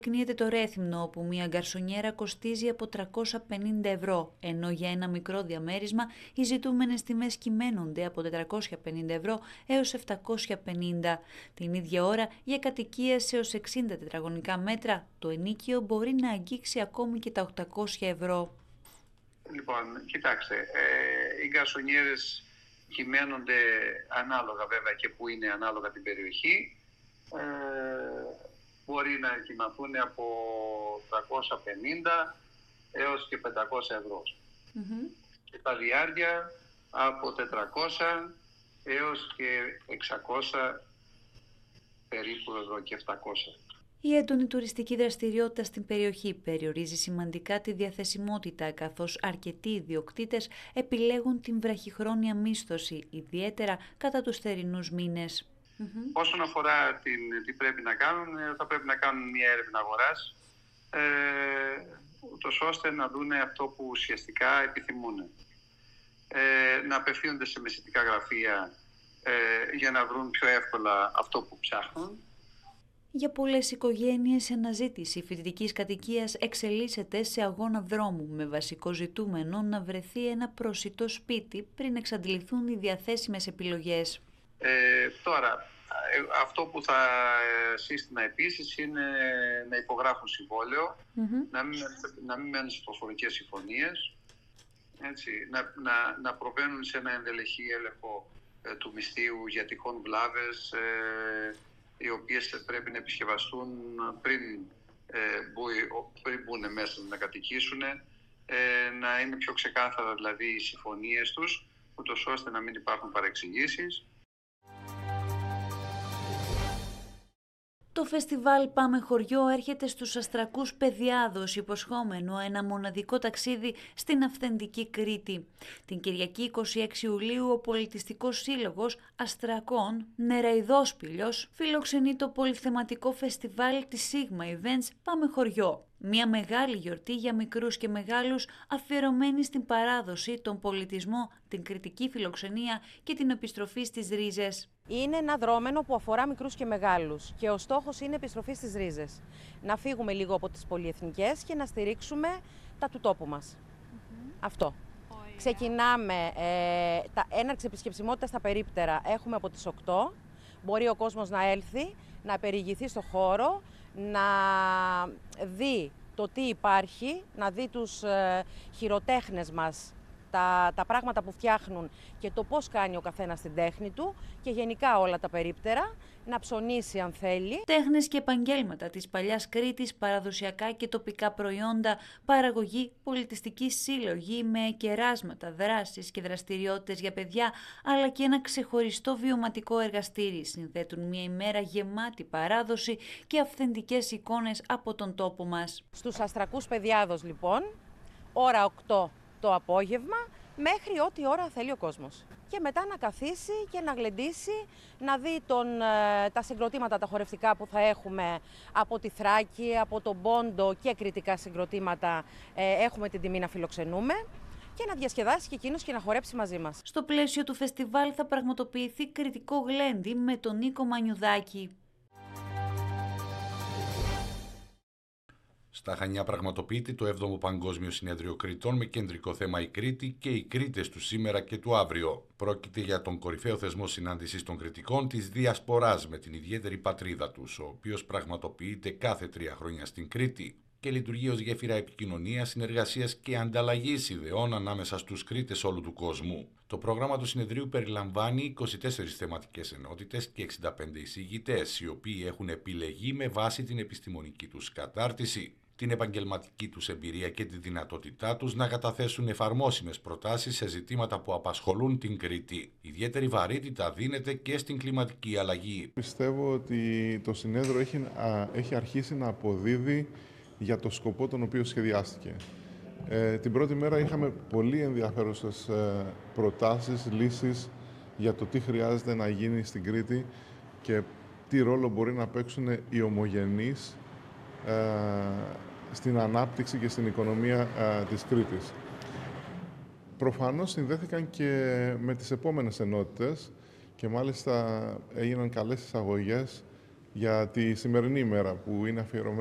Κνίεται το Ρέθυμνο, όπου μια γκαρσονιέρα κοστίζει από 350 ευρώ, ενώ για ένα μικρό διαμέρισμα οι ζητούμενες τιμές κυμαίνονται από 450 ευρώ έως 750. Την ίδια ώρα, για κατοικίες έως 60 τετραγωνικά μέτρα, το ενοίκιο μπορεί να αγγίξει ακόμη και τα 800 ευρώ. Λοιπόν, κοιτάξτε, οι γκαρσονιέρες κυμαίνονται ανάλογα βέβαια και που είναι ανάλογα την περιοχή. Μπορεί να κυμαθούν από 350 έως και 500 ευρώ. Και τα διάρκεια από 400 έως και 600 περίπου ευρώ και 700. Η έντονη τουριστική δραστηριότητα στην περιοχή περιορίζει σημαντικά τη διαθεσιμότητα, καθώς αρκετοί ιδιοκτήτες επιλέγουν την βραχυχρόνια μίσθωση, ιδιαίτερα κατά τους θερινούς μήνες. Όσον αφορά τι πρέπει να κάνουν, θα πρέπει να κάνουν μια έρευνα αγοράς, ούτως ώστε να δουν αυτό που ουσιαστικά επιθυμούν. Να απευθύνονται σε μεσητικά γραφεία για να βρουν πιο εύκολα αυτό που ψάχνουν. Για πολλές οικογένειες, η αναζήτηση φοιτητικής κατοικίας εξελίσσεται σε αγώνα δρόμου, με βασικό ζητούμενο να βρεθεί ένα προσιτό σπίτι πριν εξαντληθούν οι διαθέσιμες επιλογές. Τώρα, αυτό που θα σύστηνα επίσης είναι να υπογράφουν συμβόλαιο, να μην μένουν σε προφορικές συμφωνίες, έτσι, να προβαίνουν σε ένα ενδελεχή έλεγχο του μισθείου για τυχόν βλάβες, οι οποίες πρέπει να επισκευαστούν πριν μπουν μέσα να κατοικήσουν, να είναι πιο ξεκάθαρα δηλαδή οι συμφωνίες τους, ούτως ώστε να μην υπάρχουν παρεξηγήσεις. Το φεστιβάλ Πάμε Χωριό έρχεται στους Αστρακούς Παιδιάδος, υποσχόμενο ένα μοναδικό ταξίδι στην αυθεντική Κρήτη. Την Κυριακή 26 Ιουλίου ο Πολιτιστικός Σύλλογος Αστρακών Νεραϊδόσπηλιος φιλοξενεί το πολυθεματικό φεστιβάλ της Sigma Events Πάμε Χωριό. Μια μεγάλη γιορτή για μικρούς και μεγάλους, αφιερωμένη στην παράδοση, τον πολιτισμό, την κριτική φιλοξενία και την επιστροφή στις ρίζες. Είναι ένα δρόμενο που αφορά μικρούς και μεγάλους και ο στόχος είναι επιστροφή στις ρίζες. Να φύγουμε λίγο από τις πολυεθνικές και να στηρίξουμε τα του τόπου μας. Αυτό. Ξεκινάμε, έναρξη επισκεψιμότητα στα περίπτερα έχουμε από τις 8. Μπορεί ο κόσμος να έλθει, να περιηγηθεί στο χώρο, να δει το τι υπάρχει, να δει τους χειροτέχνες μας, τα πράγματα που φτιάχνουν και το πώς κάνει ο καθένας την τέχνη του και γενικά όλα τα περίπτερα, να ψωνίσει αν θέλει. Τέχνες και επαγγέλματα της παλιάς Κρήτης, παραδοσιακά και τοπικά προϊόντα, παραγωγή, πολιτιστική σύλλογη με κεράσματα, δράσεις και δραστηριότητες για παιδιά, αλλά και ένα ξεχωριστό βιωματικό εργαστήρι συνθέτουν μια ημέρα γεμάτη παράδοση και αυθεντικές εικόνες από τον τόπο μας. Στους Αστρακούς Παιδιάδος λοιπόν, ώρα 8 το απόγευμα, μέχρι ό,τι ώρα θέλει ο κόσμος. Και μετά να καθίσει και να γλεντήσει, να δει τα συγκροτήματα, τα χορευτικά που θα έχουμε από τη Θράκη, από τον Πόντο και κριτικά συγκροτήματα έχουμε την τιμή να φιλοξενούμε και να διασκεδάσει και εκείνος και να χορέψει μαζί μας. Στο πλαίσιο του φεστιβάλ θα πραγματοποιηθεί κριτικό γλέντι με τον Νίκο Μανιουδάκη. Στα Χανιά πραγματοποιείται το 7ο Παγκόσμιο Συνέδριο Κρητών με κεντρικό θέμα η Κρήτη και οι Κρήτες του σήμερα και του αύριο. Πρόκειται για τον κορυφαίο θεσμό συνάντησης των κριτικών της Διασποράς με την ιδιαίτερη πατρίδα τους, ο οποίος πραγματοποιείται κάθε 3 χρόνια στην Κρήτη και λειτουργεί ως γέφυρα επικοινωνίας, συνεργασίας και ανταλλαγής ιδεών ανάμεσα στους Κρήτες όλου του κόσμου. Το πρόγραμμα του συνεδρίου περιλαμβάνει 24 θεματικές ενότητες και 65 εισηγητές, οι οποίοι έχουν επιλεγεί με βάση την επιστημονική τους κατάρτιση, την επαγγελματική τους εμπειρία και τη δυνατότητά τους να καταθέσουν εφαρμόσιμες προτάσεις σε ζητήματα που απασχολούν την Κρήτη. Ιδιαίτερη βαρύτητα δίνεται και στην κλιματική αλλαγή. Πιστεύω ότι το συνέδριο έχει αρχίσει να αποδίδει για το σκοπό τον οποίο σχεδιάστηκε. Την πρώτη μέρα είχαμε πολύ ενδιαφέρουσες προτάσεις, λύσεις για το τι χρειάζεται να γίνει στην Κρήτη και τι ρόλο μπορεί να παίξουν οι ομογενείς στην ανάπτυξη και στην οικονομία της Κρήτης. Προφανώς συνδέθηκαν και με τις επόμενες ενότητες και μάλιστα έγιναν καλές εισαγωγές για τη σημερινή ημέρα που είναι αφιερωμένη